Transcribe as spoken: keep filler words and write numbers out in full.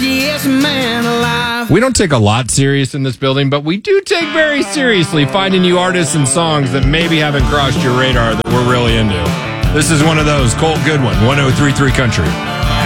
luckiest man alive. We don't take a lot serious in this building, but we do take very seriously finding you artists and songs that maybe haven't crossed your radar that we're really into. This is one of those. Colt Goodwin, one oh three point three Country.